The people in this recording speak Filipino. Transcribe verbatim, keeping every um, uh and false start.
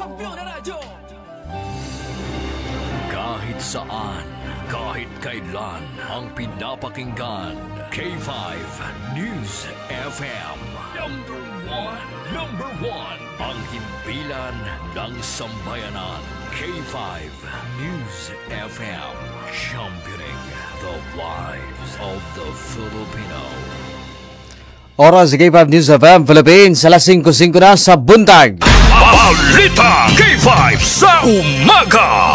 Kahit saan, kahit kailan, ang pinapakinggan. K five News F M. Number one. Number one. Ang himpilan ng sambayanan. K five News F M. Championing the lives of the Filipino. Oras K five News F M Philippines, alas singko singko na sa buntag. Balita K five sa umaga.